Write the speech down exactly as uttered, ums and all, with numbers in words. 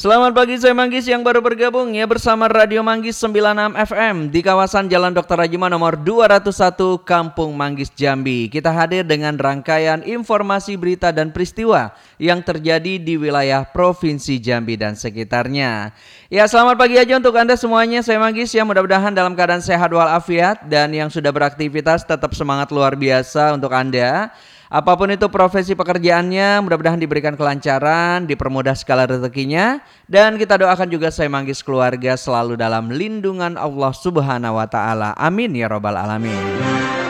Selamat pagi, saya Manggis yang baru bergabung ya bersama Radio Manggis sembilan puluh enam F M di kawasan Jalan Doktor Rajima nomor dua ratus satu Kampung Manggis Jambi. Kita hadir dengan rangkaian informasi berita dan peristiwa yang terjadi di wilayah Provinsi Jambi dan sekitarnya. Ya, selamat pagi aja untuk Anda semuanya. Saya Manggis yang mudah-mudahan dalam keadaan sehat walafiat dan yang sudah beraktivitas tetap semangat luar biasa untuk Anda. Apapun itu profesi pekerjaannya, mudah-mudahan diberikan kelancaran, dipermudah segala rezekinya, dan kita doakan juga saya Manggis keluarga selalu dalam lindungan Allah Subhanahu wa taala. Amin ya rabbal alamin.